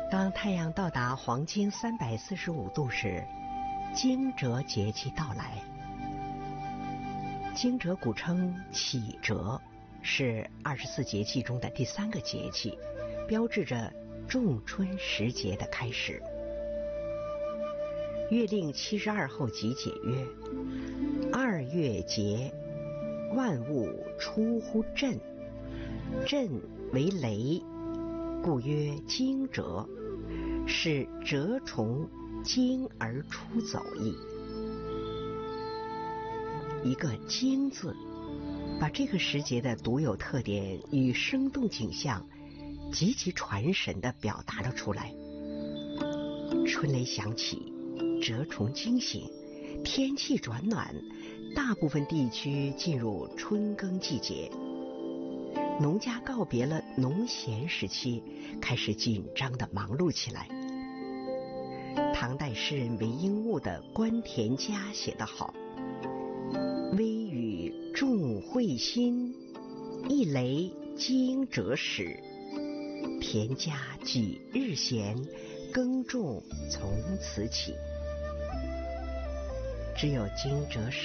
当太阳到达黄金345度时，惊蛰节气到来。惊蛰古称启蛰，是24节气中的第3个节气，标志着仲春时节的开始。月令72候集解曰：2月节，万物出乎震，震为雷，故曰惊蛰，是蛰虫惊而出走矣。一个惊字，把这个时节的独有特点与生动景象极其传神地表达了出来。春雷响起，蛰虫惊醒，天气转暖，大部分地区进入春耕季节。农家告别了农闲时期，开始紧张地忙碌起来。唐代诗人韦应物的《观田家》写得好：微雨众会心，一雷惊蛰始。田家几日闲，耕种从此起。只有惊蛰时